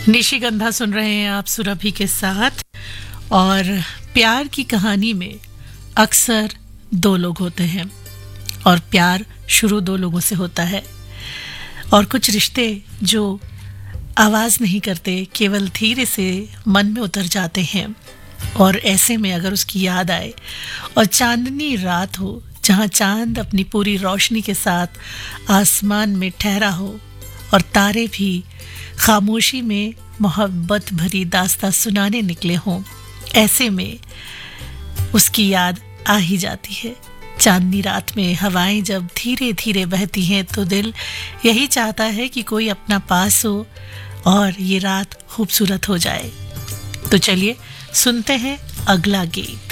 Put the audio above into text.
निशिगंधा सुन रहे हैं आप सुरभि के साथ। और प्यार की कहानी में अक्सर दो लोग होते हैं और प्यार शुरू दो लोगों से होता है। और कुछ रिश्ते जो आवाज़ नहीं करते, केवल धीरे से मन में उतर जाते हैं। और ऐसे में अगर उसकी याद आए और चांदनी रात हो, जहाँ चांद अपनी पूरी रोशनी के साथ आसमान में ठहरा हो और तारे भी खामोशी में मोहब्बत भरी दास्तां सुनाने निकले हों, ऐसे में उसकी याद आ ही जाती है। चांदनी रात में हवाएं जब धीरे धीरे बहती हैं तो दिल यही चाहता है कि कोई अपना पास हो और ये रात खूबसूरत हो जाए। तो चलिए सुनते हैं अगला गीत।